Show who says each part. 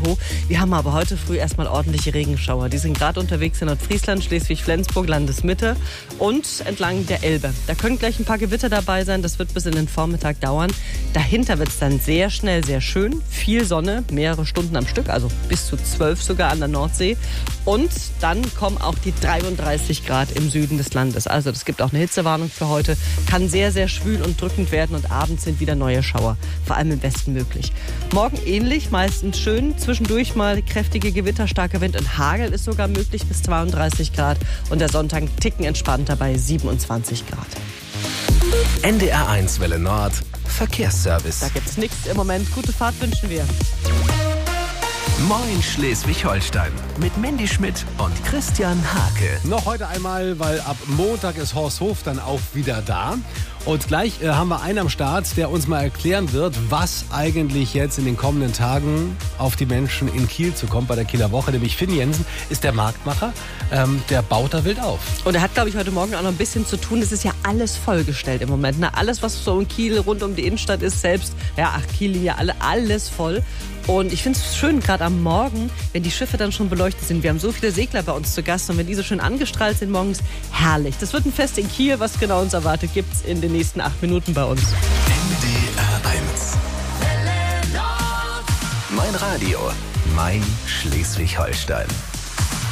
Speaker 1: Tahoe. Wir haben aber heute früh erstmal ordentliche Regenschauer. Die sind gerade unterwegs in Nordfriesland, Schleswig-Flensburg, Landesmitte und entlang der Elbe. Da können gleich ein paar Gewitter dabei sein. Das wird bis in den Vormittag dauern. Dahinter wird es dann sehr schnell sehr schön. Viel Sonne, mehrere Stunden am Stück, also bis zu 12 sogar an der Nordsee. Und dann kommen auch die 33 Grad im Süden des Landes. Also es gibt auch eine Hitzewarnung für heute. Kann sehr, sehr schwül und drückend werden und abends sind wieder neue Schauer. Vor allem im Westen möglich. Morgen ähnlich, meistens schön. Zwischendurch mal kräftige Gewitter, starker Wind und Hagel ist sogar möglich bis 32 Grad. Und der Sonntag einen Ticken entspannter bei 27 Grad.
Speaker 2: NDR1 Welle Nord, Verkehrsservice.
Speaker 1: Da gibt's nichts im Moment. Gute Fahrt wünschen wir.
Speaker 2: Moin Schleswig-Holstein mit Mandy Schmidt und Christian Hake.
Speaker 3: Noch heute einmal, weil ab Montag ist Horst Hof dann auch wieder da. Und gleich haben wir einen am Start, der uns mal erklären wird, was eigentlich jetzt in den kommenden Tagen auf die Menschen in Kiel zukommt bei der Kieler Woche. Nämlich Finn Jensen ist der Marktmacher, der baut da wild auf.
Speaker 1: Und er hat, glaube ich, heute Morgen auch noch ein bisschen zu tun. Es ist ja alles vollgestellt im Moment. Ne? Alles, was so in Kiel rund um die Innenstadt ist, selbst, Kiel hier, alles voll. Und ich finde es schön, gerade am Morgen, wenn die Schiffe dann schon beleuchtet sind. Wir haben so viele Segler bei uns zu Gast und wenn die so schön angestrahlt sind morgens, herrlich. Das wird ein Fest in Kiel, was genau uns erwartet, gibt es in den nächsten 8 Minuten bei uns.
Speaker 2: NDR1. Mein Radio, mein Schleswig-Holstein.